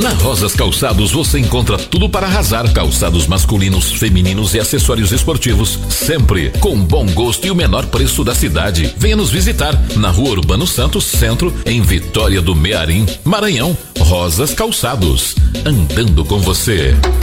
Na Rosas Calçados você encontra tudo para arrasar: calçados masculinos, femininos e acessórios esportivos, sempre com bom gosto e o menor preço da cidade. Venha nos visitar na Rua Urbano Santos, Centro, em Vitória do Mearim, Maranhão. Rosas Calçados, andando com você.